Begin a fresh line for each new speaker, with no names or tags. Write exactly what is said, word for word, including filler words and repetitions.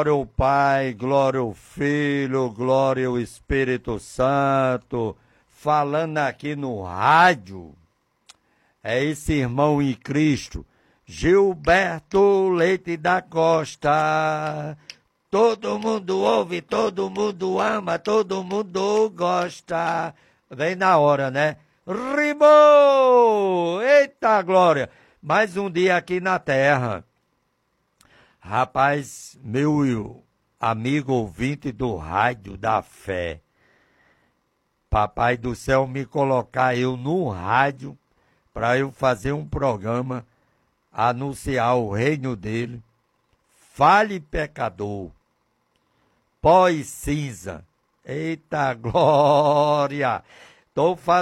Glória ao Pai, glória ao Filho, glória ao Espírito Santo. Falando aqui no rádio, é esse irmão em Cristo, Gilberto Leite da Costa. Todo mundo ouve, todo mundo ama, todo mundo gosta. Vem na hora, né? Rimou! Eita glória! Mais um dia aqui na terra. Rapaz, meu amigo ouvinte do rádio da fé, Papai do céu me colocar eu no rádio para eu fazer um programa, anunciar o reino dele. Fale pecador, pó e cinza. Eita glória! Tô fazendo